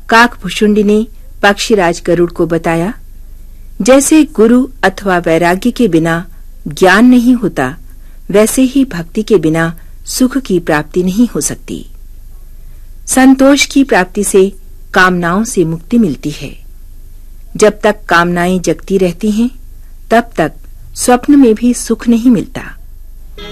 काकभुषुंडी ने पक्षीराज गरुड़ को बताया, जैसे गुरु अथवा वैराग्य के बिना ज्ञान नहीं होता, वैसे ही भक्ति के बिना सुख की प्राप्ति नहीं हो सकती। संतोष की प्राप्ति से कामनाओं से मुक्ति मिलती है। जब तक कामनाएं जगती रहती हैं, तब तक स्वप्न में भी सुख नहीं मिलता।